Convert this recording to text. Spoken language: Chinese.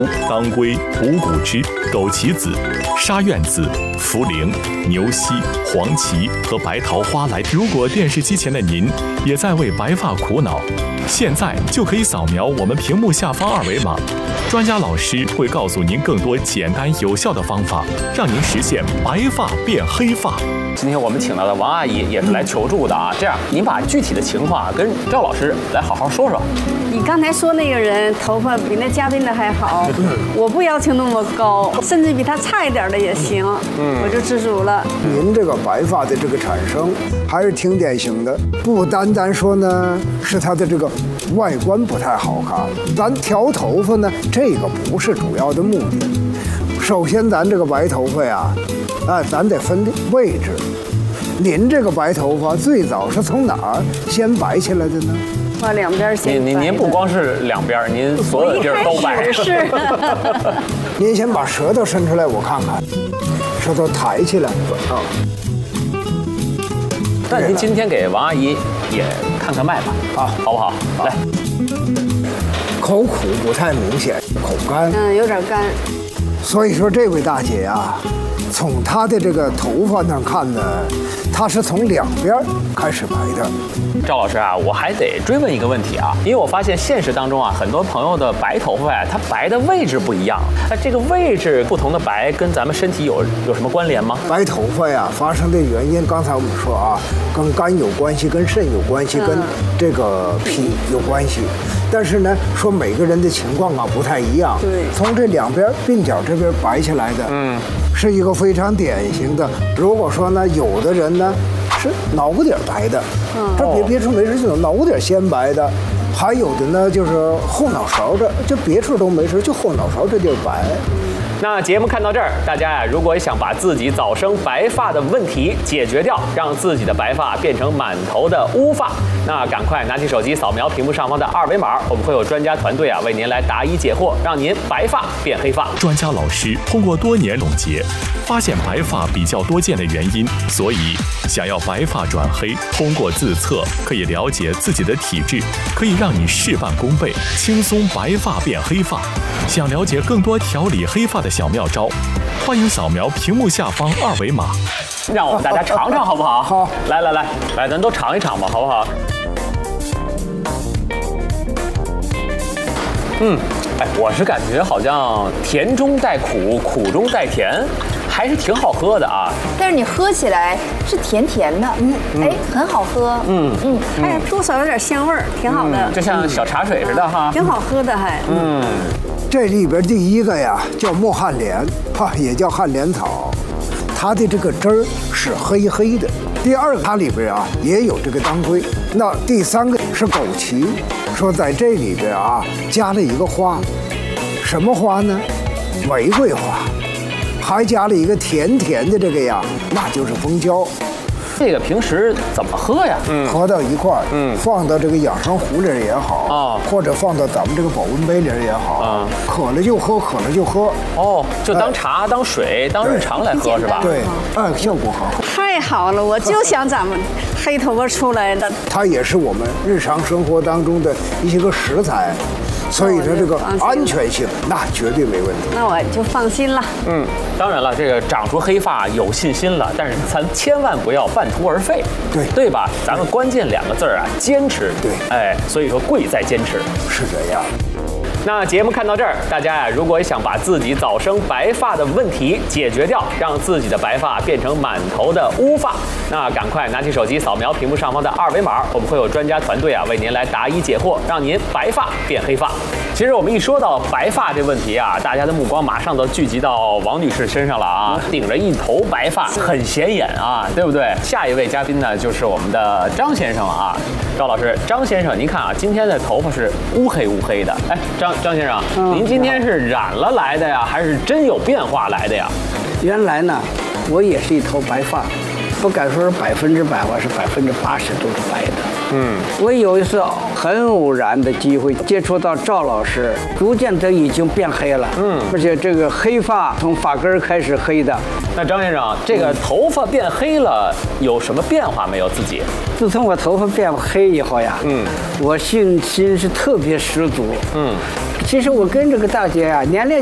当归、五谷枝、枸杞子、沙苑子、茯苓、牛膝、黄芪和白桃花来。如果电视机前的您也在为白发苦恼，现在就可以扫描我们屏幕下方二维码，专家老师会告诉您更多简单有效的方法，让您实现白发变黑发。 今天我们请到的王阿姨也是来求助的啊。这样，您把具体的情况跟赵老师来好好说说。 你刚才说那个人头发比那嘉宾的还好，我不要求那么高，甚至比他差一点的也行，我就知足了。 您这个白发的这个产生还是挺典型的，不单单说呢是他的这个外观不太好看，咱调头发呢这个不是主要的目的。首先咱这个白头发呀，咱得分位置。您这个白头发最早是从哪儿先白起来的呢？ 把两边先白。 您不光是两边，您所有的地儿都白。 是。 您先把舌头伸出来，我看看，舌头抬起来啊。 那您今天给王阿姨也看看脉吧，好不好？来， 口苦不太明显，口干， 有点干。 所以说这位大姐呀，从她的这个头发那看呢，她是从两边开始白的。 赵老师啊，我还得追问一个问题啊，因为我发现现实当中啊，很多朋友的白头发呀，它白的位置不一样。那这个位置不同的白，跟咱们身体有什么关联吗？ 白头发呀，发生的原因，刚才我们说啊，跟肝有关系，跟肾有关系，跟这个脾有关系。但是呢，说每个人的情况啊不太一样。 对， 从这两边鬓角这边白起来的，是一个非常典型的。如果说呢，有的人呢是脑瓜顶白的，这别处没事，就脑瓜顶先白的；还有的呢就是后脑勺这，就别处都没事，就后脑勺这地儿白。 那节目看到这儿，大家呀，如果想把自己早生白发的问题解决掉，让自己的白发变成满头的乌发，那赶快拿起手机扫描屏幕上方的二维码，我们会有专家团队啊为您来答疑解惑，让您白发变黑发。 专家老师通过多年总结，发现白发比较多见的原因，所以想要白发转黑，通过自测可以了解自己的体质，可以让你事半功倍，轻松白发变黑发。想了解更多调理黑发的小妙招，欢迎扫描屏幕下方二维码， 让我们大家尝尝好不好？ 好， 来，咱都尝一尝吧，好不好？我是感觉好像甜中带苦，苦中带甜，还是挺好喝的啊。 但是你喝起来是甜甜的，很好喝， 还多少有点香味儿，挺好的， 就像小茶水似的哈， 挺好喝的还。 这里边第一个呀叫墨旱莲，也叫旱莲草，它的这个汁儿是黑黑的。第二个它里边啊也有这个当归。那第三个是枸杞，说在这里边啊加了一个花，什么花呢？玫瑰花，还加了一个甜甜的这个呀，那就是蜂胶。 这个平时怎么喝呀？ 合到一块儿，放到这个养生壶里也好，或者放到咱们这个保温杯里也好，渴了就喝，渴了就喝。 就当茶、当水、当日常来喝是吧？ 对，效果很好。 太好了，我就想咱们黑头发出来的。 它也是我们日常生活当中的一些个食材。所以说这个安全性那绝对没问题。 那我就放心了。 当然了，这个长出黑发有信心了，但是咱千万不要半途而废，对吧？咱们关键两个字啊，坚持。对，所以说贵在坚持。 是这样。 那节目看到这儿，大家呀，如果想把自己早生白发的问题解决掉，让自己的白发变成满头的乌发，那赶快拿起手机扫描屏幕上方的二维码，我们会有专家团队啊为您来答疑解惑，让您白发变黑发。其实我们一说到白发这问题啊，大家的目光马上都聚集到王女士身上了啊，顶着一头白发，很显眼啊，对不对？下一位嘉宾呢，就是我们的张先生了啊，赵老师，张先生，您看啊，今天的头发是乌黑乌黑的，张先生，您今天是染了来的呀，还是真有变化来的呀？ 原来呢，我也是一头白发，不敢说是100%，我是80%都是白的。我有一次很偶然的机会接触到赵老师，逐渐都已经变黑了。而且这个黑发从发根开始黑的。 那张先生，这个头发变黑了，有什么变化没有？自己？ 自从我头发变黑以后呀，我信心是特别十足。 其实我跟这个大姐啊年龄